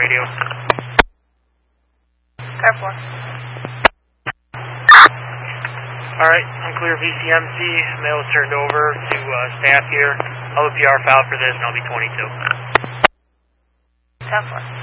radio. Car 4. Alright, I'm clear VCMC. Mail is turned over to staff here. I'll PR file for this and I'll be 22. Car 4.